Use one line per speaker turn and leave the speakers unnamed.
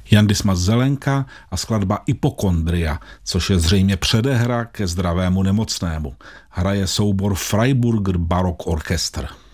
Jan Dismas Zelenka a skladba Hypochondria, což je zřejmě předehra ke Zdravému nemocnému. Hraje soubor Freiburger Barock Orchester.